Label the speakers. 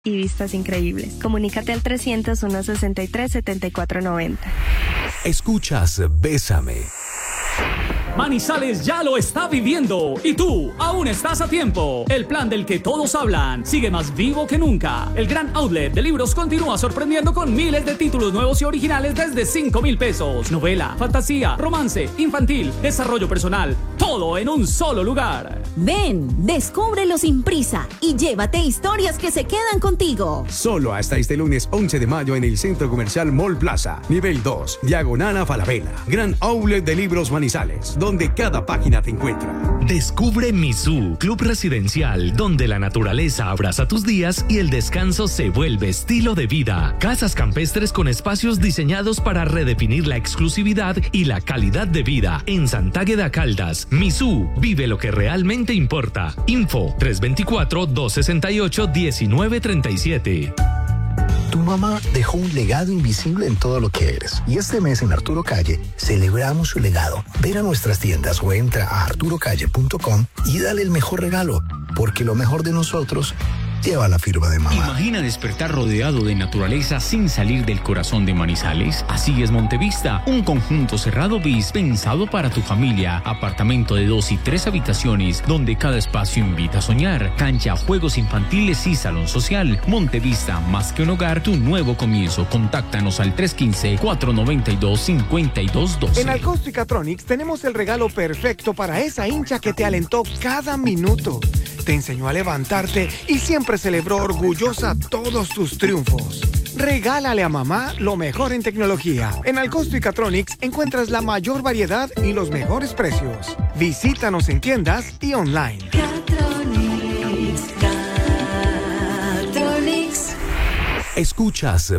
Speaker 1: y vistas increíbles. Comunícate al 300-163-7490.
Speaker 2: Escuchas Bésame.
Speaker 3: Manizales ya lo está viviendo y tú aún estás a tiempo. El plan del que todos hablan sigue más vivo que nunca. El gran outlet de libros continúa sorprendiendo con miles de títulos nuevos y originales desde 5,000 pesos. Novela, fantasía, romance, infantil, desarrollo personal, todo en un solo lugar.
Speaker 4: Ven, descúbrelo sin prisa y llévate historias que se quedan contigo.
Speaker 5: Solo hasta este lunes 11 de mayo en el Centro Comercial Mall Plaza, nivel 2, diagonal a Falabella. Gran outlet de libros Manizales, donde cada página te encuentra.
Speaker 6: Descubre Misú, club residencial, donde la naturaleza abraza tus días y el descanso se vuelve estilo de vida. Casas campestres con espacios diseñados para redefinir la exclusividad y la calidad de vida. En Santágueda Caldas, Misú, vive lo que realmente importa. Info 324-268-1937.
Speaker 7: Tu mamá dejó un legado invisible en todo lo que eres. Y este mes en Arturo Calle celebramos su legado. Ven a nuestras tiendas o entra a arturocalle.com y dale el mejor regalo, porque lo mejor de nosotros lleva la firma de mamá.
Speaker 8: Imagina despertar rodeado de naturaleza sin salir del corazón de Manizales. Así es Montevista, un conjunto cerrado bis pensado para tu familia. Apartamento de 2 y 3 habitaciones, donde cada espacio invita a soñar. Cancha, juegos infantiles y salón social. Montevista, más que un hogar, tu nuevo comienzo. Contáctanos al 315-492-5212.
Speaker 9: En Alcosto Catronics tenemos el regalo perfecto para esa hincha que te alentó cada minuto. Te enseñó a levantarte y siempre celebró orgullosa todos tus triunfos. Regálale a mamá lo mejor en tecnología. En Alcosto Catronics encuentras la mayor variedad y los mejores precios. Visítanos en tiendas y online.
Speaker 2: Escuchas